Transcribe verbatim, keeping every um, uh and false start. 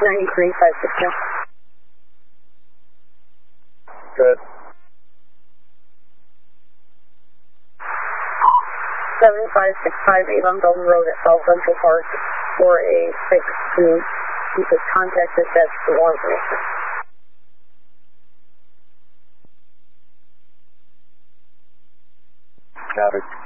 ninety-three, five six two. Good. seven five six five Avon Belden Road at South Central Park for a six to keep us contact dispatch for more information. Got it.